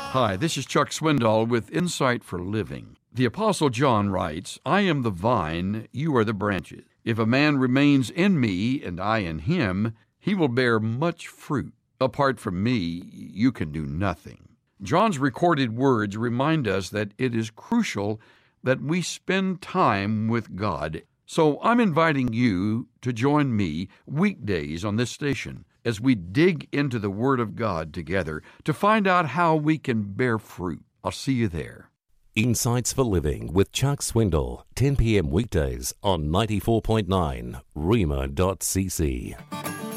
Hi, this is Chuck Swindoll with Insight for Living. The Apostle John writes, I am the vine, you are the branches. If a man remains in me and I in him, he will bear much fruit. Apart from me, you can do nothing. John's recorded words remind us that it is crucial that we spend time with God. So I'm inviting you to join me weekdays on this station as we dig into the Word of God together to find out how we can bear fruit. I'll see you there. Insights for Living with Chuck Swindoll, 10 p.m. weekdays on 94.9 Rhema.cc.